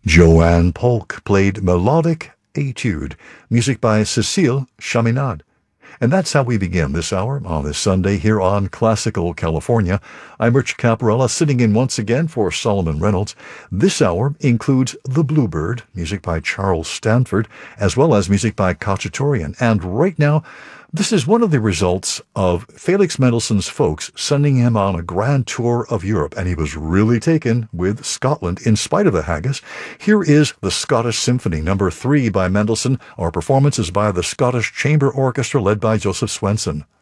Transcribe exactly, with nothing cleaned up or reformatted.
Joanne Polk played Melodic Etude, music by Cecile Chaminade. And that's how we begin this hour on this Sunday here on Classical California. I'm Rich Caparella, sitting in once again for Solomon Reynolds. This hour includes The Bluebird, music by Charles Stanford, as well as music by Khachaturian. And right now, this is one of the results of Felix Mendelssohn's folks sending him on a grand tour of Europe, and he was really taken with Scotland in spite of the haggis. Here is the Scottish Symphony, number three by Mendelssohn. Our performance is by the Scottish Chamber Orchestra led by Joseph Swenson.